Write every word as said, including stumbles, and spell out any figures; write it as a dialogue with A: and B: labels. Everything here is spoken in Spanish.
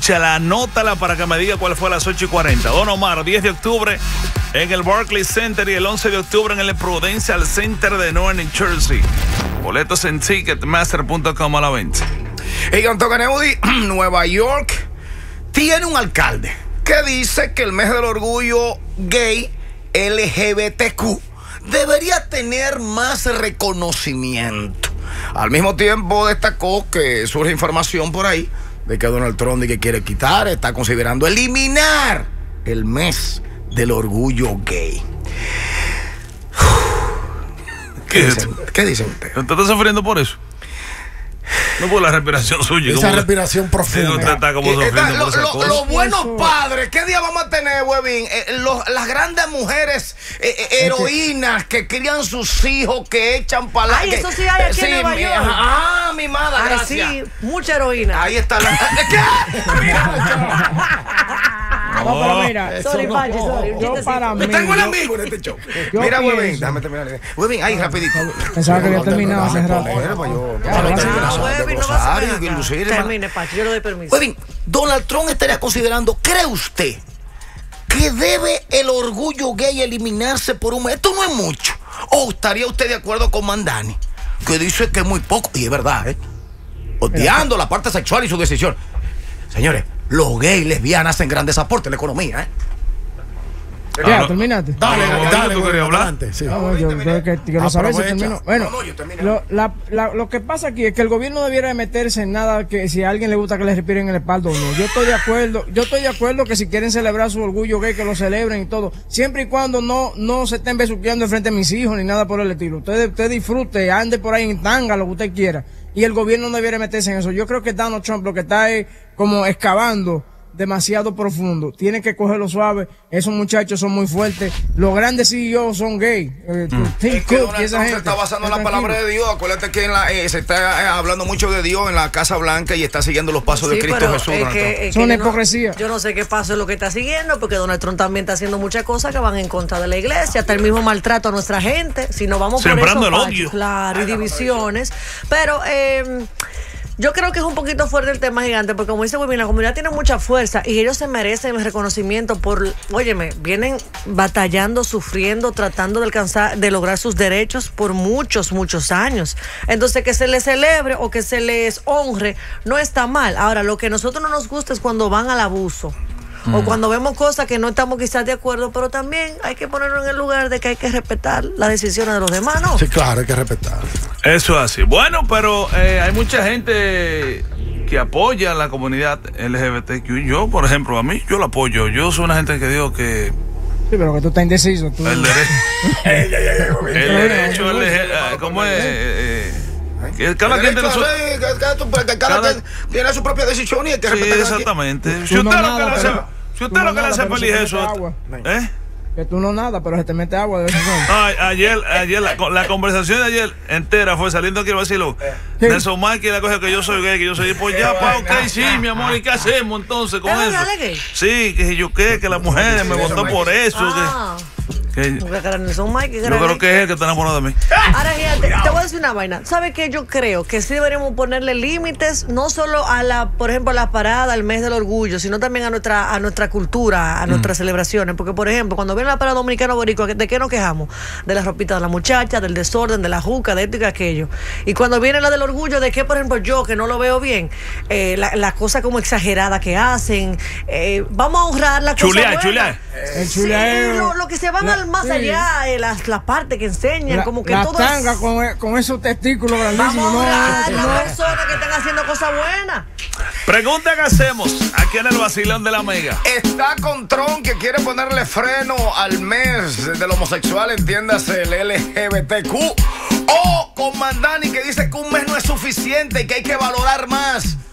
A: Escúchala, anótala para que me diga cuál fue a las ocho y cuarenta. Don Omar, diez de octubre en el Barclays Center y el once de octubre en el Prudential Center de Newark, New Jersey. Boletos en ticketmaster punto com a la venta.
B: Y Antonio Neudi, Nueva York tiene un alcalde que dice que el mes del orgullo gay L G B T Q debería tener más reconocimiento. Al mismo tiempo destacó que surge información por ahí de que Donald Trump que quiere quitar, está considerando eliminar el mes del orgullo gay. ¿Qué, dicen, ¿Qué dicen ustedes?
A: ¿Usted está sufriendo por eso? No por la respiración suya.
C: Esa
A: como,
C: respiración profunda.
A: Usted está como
B: está,
A: sufriendo
B: lo,
A: por esa
B: lo,
A: cosa.
B: Los buenos padres, ¿qué día vamos a tener, Webin? Eh, los, las grandes mujeres eh, eh, heroínas que crían sus hijos, que echan para
D: Ay, eso sí hay aquí
B: sí,
D: en Nueva
B: mi,
D: York.
B: Ah, mi madre,
D: Ay,
B: gracias.
D: sí, mucha heroína.
B: Ahí está la... ¿Qué?
E: No, pero mira,
D: Sorry,
E: no,
D: Pachi,
E: no,
D: sorry, un
E: yo
D: chistecito.
E: para mí,
B: Tengo un
E: yo-
B: amigo en este show.
E: yo
B: Mira,
E: pienso-
B: Webin, déjame terminar. Webin, ahí, rapidito.
E: Pensaba que había terminado hace rato.
D: Ah, Webin, no va a ser
B: que
D: acá.
B: lucir,
D: Termine, Pachi, yo le doy permiso.
B: Webin, Donald Trump estaría considerando, ¿cree usted que debe el orgullo gay eliminarse por un mes? Esto no es mucho. ¿O estaría usted de acuerdo con Mandani, que dice que es muy poco? Y es verdad, ¿eh? Odiando la parte sexual y su decisión. Señores, los gays lesbianas hacen grandes aportes a la economía, ¿eh?
E: Ya,
A: no.
E: terminaste.
C: Dale,
A: Ah, no,
C: dale,
A: ¿tú
C: güey,
A: querías hablar?
C: adelante, sí.
E: Ah, bueno, yo creo que quiero saber si
C: Aprovecha.
E: termino. Bueno,
B: No, no, yo terminé.
E: lo, la- la- lo que pasa aquí es que el gobierno debiera de meterse en nada que si a alguien le gusta que le respiren el espalda o no. Yo estoy de acuerdo, yo estoy de acuerdo que si quieren celebrar su orgullo gay, que lo celebren y todo, siempre y cuando no, no se estén besuqueando enfrente de mis hijos ni nada por el estilo. Usted, usted disfrute, ande por ahí en tanga, lo que usted quiera. Y el gobierno no debiera meterse en eso. Yo creo que Donald Trump lo que está es como excavando demasiado profundo. Tiene que cogerlo suave. Esos muchachos son muy fuertes. Los grandes C E Os son gay. Eh, Tim
B: Es que
E: Cook
B: Donald
E: y esa
B: Trump se
E: gente.
B: está basando en la
E: Está
B: palabra
E: tranquilo.
B: de Dios. Acuérdate que en la, eh, se está eh, hablando mucho de Dios en la Casa Blanca y está siguiendo los pasos de
D: Sí,
B: Cristo
D: pero
B: Jesús.
D: es
B: Donald
D: que-
B: Trump.
D: es que
E: Son
D: yo
E: hipocresía.
D: No, yo no sé qué paso es lo que está siguiendo, porque Donald Trump también está haciendo muchas cosas que van en contra de la iglesia, hasta el mismo maltrato a nuestra gente. Si nos vamos
A: Sembrando
D: por
A: el
D: eso, Pachi,
A: odio.
D: claro, y divisiones. Pero eh, yo creo que es un poquito fuerte el tema, Gigante, porque como dice Webin, la comunidad tiene mucha fuerza y ellos se merecen el reconocimiento por, óyeme, vienen batallando, sufriendo, tratando de alcanzar, de lograr sus derechos por muchos, muchos años. Entonces, que se les celebre o que se les honre no está mal. Ahora, lo que a nosotros no nos gusta es cuando van al abuso. O cuando vemos cosas que no estamos quizás de acuerdo, pero también hay que ponerlo en el lugar de que hay que respetar las decisiones de los demás, ¿no?
C: Sí, claro, hay que respetar.
A: Eso es así. Bueno, pero eh, hay mucha gente que apoya a la comunidad L G B T Q. Yo, por ejemplo, a mí, yo lo apoyo. Yo soy una gente que digo que
E: Sí, pero que tú estás indeciso. Tú...
A: el derecho... el derecho L G B T... ¿Cómo es? Eh, eh, que cada quien tiene su...
B: Sí, que- que tú- que cada
A: cada-
B: quien tiene su propia decisión y hay que
A: Sí,
B: respetar.
A: exactamente. Si
E: Tú no
A: usted lo
E: nada,
A: que le hace...
E: pero-
A: Si
E: tú
A: usted
E: no
A: lo que le
E: nada,
A: hace
E: pero se
A: feliz
E: te
A: eso...
E: mete agua.
A: ¿Eh?
E: Que tú no nada, pero se te mete agua de vez en cuando.
A: Ay, ayer, ayer la, la conversación de ayer entera fue saliendo aquí el vacilo.
E: Sí.
A: Nelson Mike la coge que yo soy gay, que yo soy. Pues ya, pa, ok, sí, mi amor, ¿y qué hacemos entonces con
D: ¿Es
A: eso?
D: verdad, él es gay?
A: Sí, que yo qué, que las mujeres me votó por eso.
D: Ah,
A: Que, que-
D: porque era Nelson Mike, que
A: yo
D: era
A: creo
D: gay.
A: que es él que está enamorado de mí.
D: Ahora, fíjate, te voy a decir una vaina. ¿Sabes qué? Yo creo que sí deberíamos ponerle límites, no solo a la, por ejemplo, a la parada, al mes del orgullo, sino también a nuestra, a nuestra cultura, a nuestras celebraciones. Porque, por ejemplo, cuando viene la parada dominicana boricua, ¿de qué nos quejamos? De la ropita de la muchacha, del desorden, de la juca, de esto y de aquello. Y cuando viene la del orgullo, ¿de qué, por ejemplo, yo, que no lo veo bien? Eh, la, la cosa como exagerada que hacen. Eh, vamos a honrar la cosa
A: Chulear,
D: buena.
A: chulear.
E: El
D: Sí,
E: chuleadero.
D: lo, lo que se van
E: La-
D: al más
E: sí.
D: allá, eh, las, las partes que enseñan,
E: La,
D: como que
E: la
D: todo
E: tanga
D: es...
E: con, con esos testículos grandísimos.
D: Vamos a honrar
E: no,
D: a
E: no.
D: las personas que están haciendo cosas buenas.
A: Pregunta que hacemos aquí en el vacilón de la Mega.
B: Está con Trump que quiere ponerle freno al mes del homosexual, entiéndase el L G B T Q. O con Mandani que dice que un mes no es suficiente y que hay que valorar más